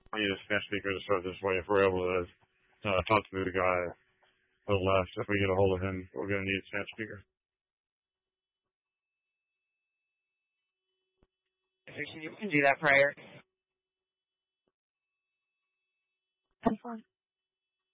We need a stand speaker to start this way. If we're able to talk to the guy to the left, if we get a hold of him, we're going to need a stand speaker. You can do that prior.